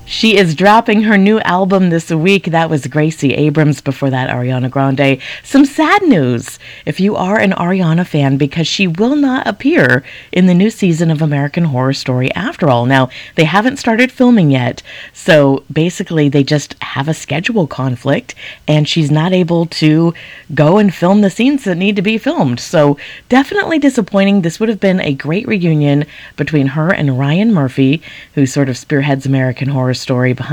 She is dropping her new album this week. That was Gracie Abrams, before that Ariana Grande. Some sad news if you are an Ariana fan, because she will not appear in the new season of American Horror Story after all. Now, they haven't started filming yet, so basically they just have a schedule conflict and she's not able to go and film the scenes that need to be filmed. So definitely disappointing. This would have been a great reunion between her and Ryan Murphy, who sort of spearheads American Horror Story behind